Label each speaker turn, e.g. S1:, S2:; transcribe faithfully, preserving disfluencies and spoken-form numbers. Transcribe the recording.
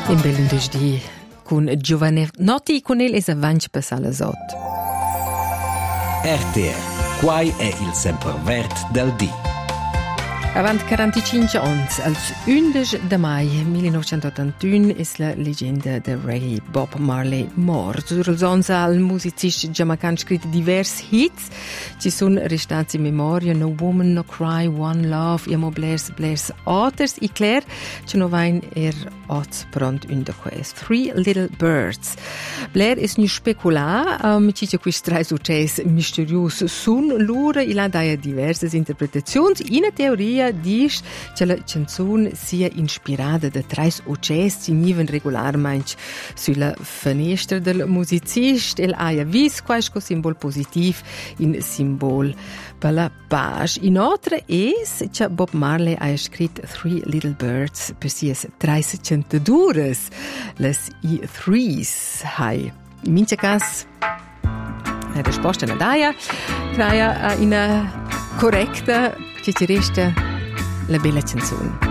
S1: In Bellundesdi con Giovanotti con il es avanti passare la sot.
S2: R T R, quai è il sempervert del dì.
S1: Avant quarantacinque anni, als undici de mai millenovecentottantuno, is la leggenda de reggae Bob Marley mort. Sur els ons al musicist giamacan scritto diversi hits. Ci sono restati in memoria No Woman, No Cry, One Love, Iamo Blairs, Blairs Otters. I Claire, ci no vain er ot pront un de quest. Three Little Birds. Blair is nu specula, um, ci c'è quist tre success misterius sun lura, il ha daia diverse interpretazioni. In teoria dice che la canzone sia ispirata da tre uccessi che venivano regolarmente sulla finestra del musicista e ha visto questo simbolo positivo in simbolo per la pace. Inoltre è che Bob Marley ha scritto Three Little Birds per sia tre centaduras, les i threes. Hai. In mince caso la risposta è daia, crea una corretta, che ci resta la bella canzone.